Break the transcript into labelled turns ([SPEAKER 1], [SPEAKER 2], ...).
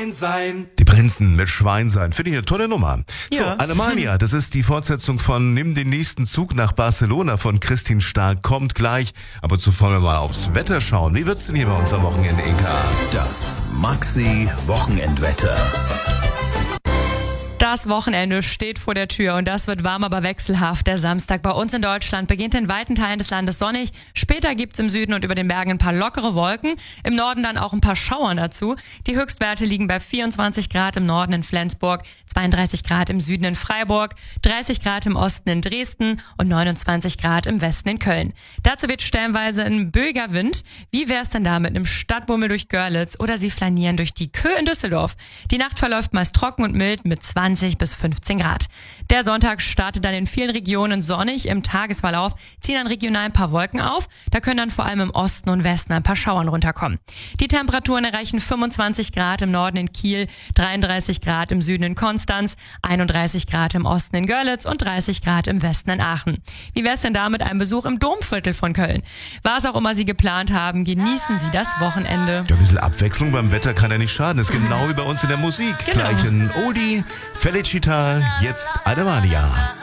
[SPEAKER 1] Schwein sein.
[SPEAKER 2] Die Prinzen mit Schwein sein. Finde ich eine tolle Nummer. So,
[SPEAKER 3] Ja.
[SPEAKER 2] Alemania, das ist die Fortsetzung von Nimm den nächsten Zug nach Barcelona von Christine Stark. Kommt gleich. Aber zuvor wir mal aufs Wetter schauen. Wie wird's denn hier bei uns am Wochenende, Inka?
[SPEAKER 4] Das Maxi-Wochenendwetter.
[SPEAKER 3] Das Wochenende steht vor der Tür und das wird warm, aber wechselhaft. Der Samstag bei uns in Deutschland beginnt in weiten Teilen des Landes sonnig. Später gibt's im Süden und über den Bergen ein paar lockere Wolken. Im Norden dann auch ein paar Schauern dazu. Die Höchstwerte liegen bei 24 Grad im Norden in Flensburg, 32 Grad im Süden in Freiburg, 30 Grad im Osten in Dresden und 29 Grad im Westen in Köln. Dazu wird stellenweise ein böiger Wind. Wie wär's denn da mit einem Stadtbummel durch Görlitz oder Sie flanieren durch die Köh in Düsseldorf? Die Nacht verläuft meist trocken und mild mit 20 bis 15 Grad. Der Sonntag startet dann in vielen Regionen sonnig. Im Tagesverlauf ziehen dann regional ein paar Wolken auf. Da können dann vor allem im Osten und Westen ein paar Schauern runterkommen. Die Temperaturen erreichen 25 Grad im Norden in Kiel, 33 Grad im Süden in Konstanz, 31 Grad im Osten in Görlitz und 30 Grad im Westen in Aachen. Wie wär's denn da mit einem Besuch im Domviertel von Köln? Was auch immer Sie geplant haben, genießen Sie das Wochenende.
[SPEAKER 2] Ja, ein bisschen Abwechslung beim Wetter kann ja nicht schaden. Das ist genau wie bei uns in der Musik.
[SPEAKER 3] Genau.
[SPEAKER 2] Gleich ein Oldie, Felicita, jetzt Alemania.